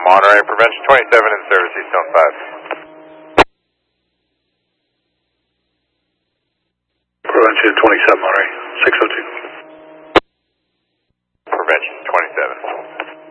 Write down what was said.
Monterey, Prevention 27 in service, Eastone 5. Prevention 27 Monterey, 602.